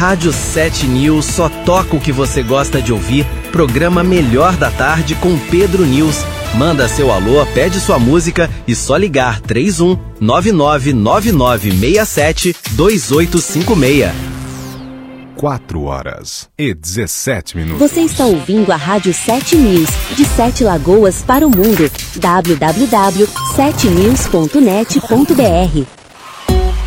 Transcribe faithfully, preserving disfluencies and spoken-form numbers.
Rádio sete News só toca o que você gosta de ouvir. Programa Melhor da Tarde com Pedro News. Manda seu alô, pede sua música e só ligar três um nove nove nove nove seis sete dois oito cinco seis. quatro horas e dezessete minutos. Você está ouvindo a Rádio sete News, de Sete Lagoas para o mundo. w w w ponto sete news ponto net ponto b r.